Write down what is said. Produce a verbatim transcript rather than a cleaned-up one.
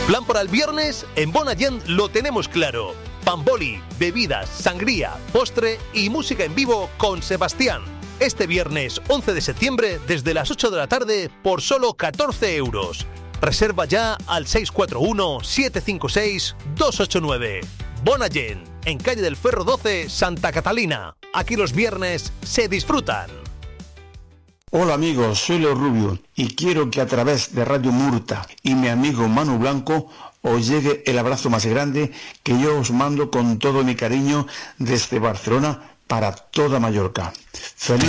Plan para el viernes, en Bonallén lo tenemos claro. Pamboli, bebidas, sangría, postre y música en vivo con Sebastián. Este viernes once de septiembre desde las ocho de la tarde por solo catorce euros. Reserva ya al seis cuatro uno, siete cinco seis, dos ocho nueve. Bonallén, en calle del Ferro doce, Santa Catalina. Aquí los viernes se disfrutan. Hola amigos, soy Leo Rubio y quiero que a través de Radio Murta y mi amigo Manu Blanco os llegue el abrazo más grande que yo os mando con todo mi cariño desde Barcelona para toda Mallorca. Feliz